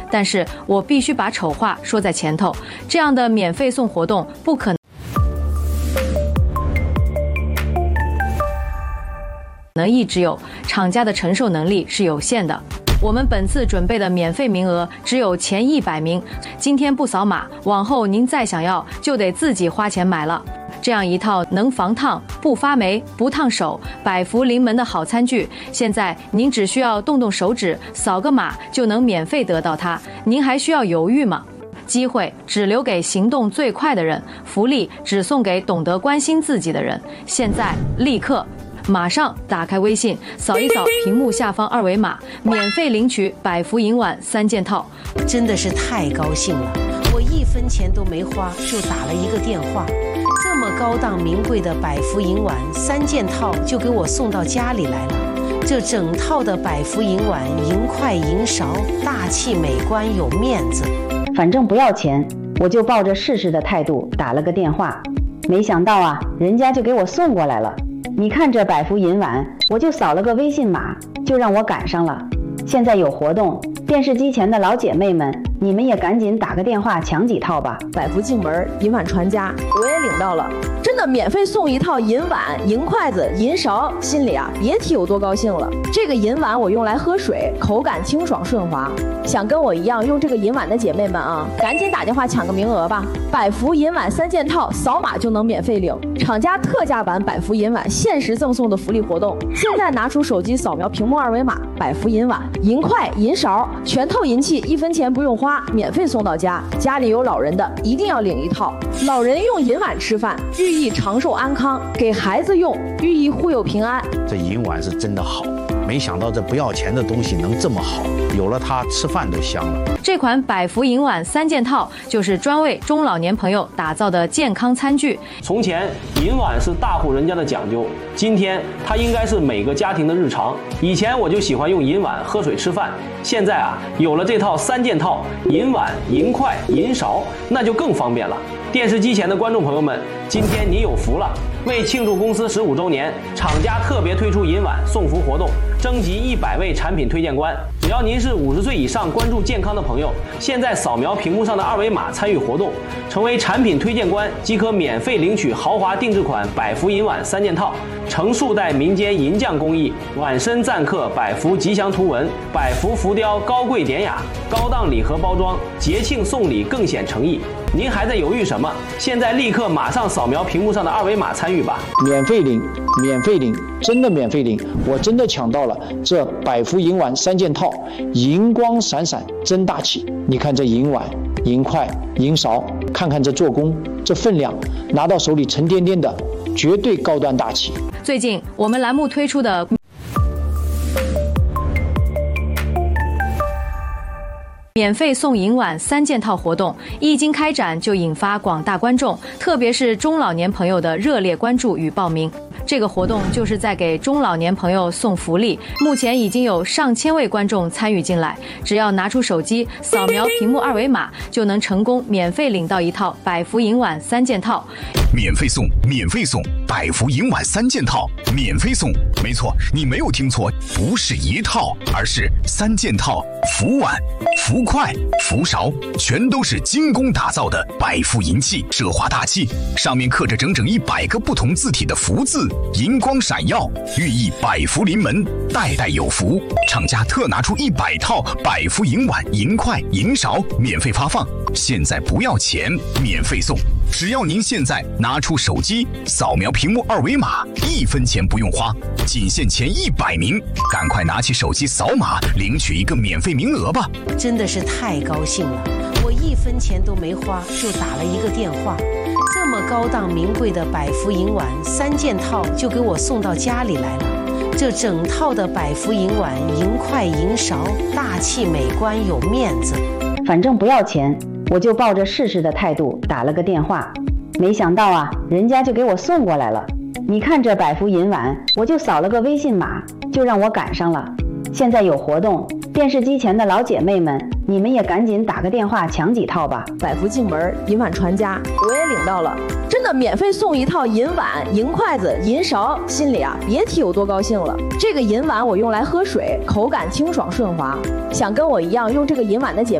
但是我必须把丑话说在前头，这样的免费送活动不可能一直有，厂家的承受能力是有限的。我们本次准备的免费名额只有前100名，今天不扫码，往后您再想要就得自己花钱买了。这样一套能防烫、不发霉、不烫手、百福临门的好餐具，现在您只需要动动手指，扫个码就能免费得到它，您还需要犹豫吗？机会只留给行动最快的人，福利只送给懂得关心自己的人。现在立刻马上打开微信，扫一扫屏幕下方2维码，免费领取百福银碗3件套。 真的是太高兴了，我1分钱都没花就打了一个电话，这么高档名贵的百福银碗3件套就给我送到家里来了。这整套的百福银碗，银筷银勺，大气美观有面子。 反正不要钱，我就抱着试试的态度打了个电话，没想到啊，人家就给我送过来了。你看这百福银碗，我就扫了个微信码，就让我赶上了。现在有活动，电视机前的老姐妹们，你们也赶紧打个电话抢几套吧。 百福进门，银碗传家，我也领到了，真的免费送一套银碗、银筷子、银勺，心里啊别提有多高兴了。这个银碗我用来喝水，口感清爽顺滑。想跟我一样用这个银碗的姐妹们啊，赶紧打电话抢个名额吧。百福银碗3件套，扫码就能免费领，厂家特价版百福银碗限时赠送的福利活动。现在拿出手机扫描屏幕2维码，百福银碗、银筷、银勺，全套银器1分钱不用花，免费送到家。家里有老人的一定要领一套，老人用银碗吃饭，寓意长寿安康；给孩子用，寓意护佑平安。 这银碗是真的好，没想到这不要钱的东西能这么好，有了它吃饭都香了。 这款百福银碗3件套就是专为中老年朋友打造的健康餐具。 从前银碗是大户人家的讲究，今天它应该是每个家庭的日常。以前我就喜欢用银碗喝水吃饭，现在啊有了这套3件套，银碗、银筷、银勺，那就更方便了。电视机前的观众朋友们，今天你有福了！为庆祝公司15周年，厂家特别推出银碗送福活动，征集100位产品推荐官。只要您是50岁以上关注健康的朋友，现在扫描屏幕上的2维码参与活动，成为产品推荐官即可免费领取豪华定制款百福银碗3件套，成数代民间银匠工艺，碗身錾刻百福吉祥图文，百福浮雕高贵典雅，高档礼盒包装，节庆送礼更显诚意。您还在犹豫什么？现在立刻马上扫描屏幕上的2维码参与吧！ 免费领，免费领，真的免费领！我真的抢到了这百福银碗3件套，银光闪闪，真大气！你看这银碗、银筷、银勺，看看这做工，这分量，拿到手里沉甸甸的，绝对高端大气。 最近我们栏目推出的免费送银碗3件套活动一经开展，就引发广大观众，特别是中老年朋友的热烈关注与报名。这个活动就是在给中老年朋友送福利，目前已经有上千位观众参与进来，只要拿出手机扫描屏幕2维码，就能成功免费领到一套百福银碗3件套。 免费送，免费送，百福银碗3件套，免费送。没错，你没有听错，不是一套，而是3件套，福碗、福筷、福勺，全都是精工打造的百福银器，奢华大气，上面刻着整整100个不同字体的福字，银光闪耀，寓意百福临门，代代有福。厂家特拿出100套百福银碗、银筷、银勺，免费发放。现在不要钱，免费送。只要您现在拿出手机扫描屏幕2维码，1分钱不用花，仅限前100名，赶快拿起手机扫码领取一个免费名额吧！ 真的是太高兴了，我1分钱都没花就打了一个电话，这么高档名贵的百福银碗3件套就给我送到家里来了。这整套的百福银碗，银筷银勺，大气美观有面子。 反正不要钱，我就抱着试试的态度打了个电话，没想到啊，人家就给我送过来了。你看这百福银碗，我就扫了个微信码，就让我赶上了。现在有活动，电视机前的老姐妹们，你们也赶紧打个电话抢几套吧。 百福进门，银碗传家，我也领到了，真的免费送一套银碗、银筷子、银勺，心里啊别提有多高兴了。这个银碗我用来喝水，口感清爽顺滑。想跟我一样用这个银碗的姐